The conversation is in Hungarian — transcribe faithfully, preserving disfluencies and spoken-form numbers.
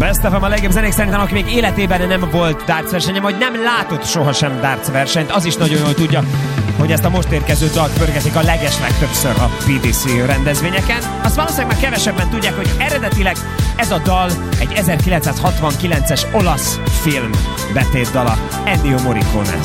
Best of a legjobb zenék szerintem, aki még életében nem volt darts versenyen, vagy nem látott sohasem darts versenyt, az is nagyon jól tudja, hogy ezt a most érkező dalt pörgetik a legeslegtöbbször a pé dé cé rendezvényeken. Azt valószínűleg már kevesebben tudják, hogy eredetileg ez a dal egy ezerkilencszázhatvankilences olasz film betétdala, Ennio Morricone